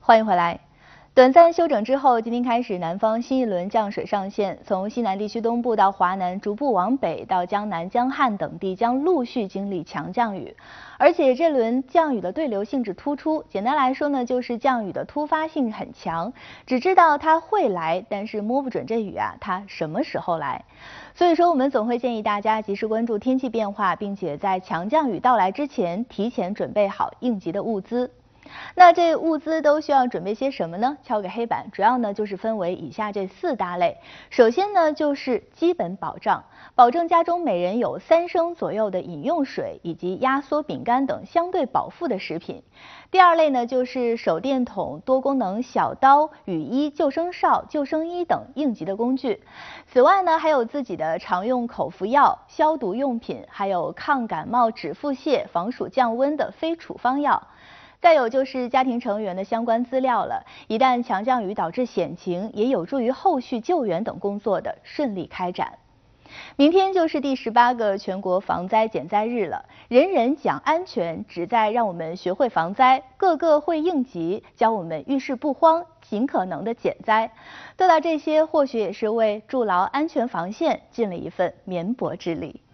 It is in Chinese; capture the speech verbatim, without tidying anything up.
欢迎回来。短暂休整之后，今天开始南方新一轮降水上线，从西南地区东部到华南，逐步往北到江南、江汉等地将陆续经历强降雨，而且这轮降雨的对流性质突出。简单来说呢，就是降雨的突发性很强，只知道它会来，但是摸不准这雨啊，它什么时候来。所以说，我们总会建议大家及时关注天气变化，并且在强降雨到来之前，提前准备好应急的物资。那这物资都需要准备些什么呢？敲个黑板，主要呢就是分为以下这四大类。首先呢就是基本保障，保证家中每人有三升左右的饮用水以及压缩饼干等相对饱腹的食品。第二类呢就是手电筒、多功能小刀、雨衣、救生哨、救生衣等应急的工具。此外呢还有自己的常用口服药、消毒用品，还有抗感冒、止腹泻、防暑降温的非处方药。再有就是家庭成员的相关资料了，一旦强降雨导致险情，也有助于后续救援等工作的顺利开展。明天就是第十八个全国防灾减灾日了，人人讲安全，旨在让我们学会防灾，个个会应急，教我们遇事不慌，尽可能的减灾。做到这些，或许也是为筑牢安全防线尽了一份绵薄之力。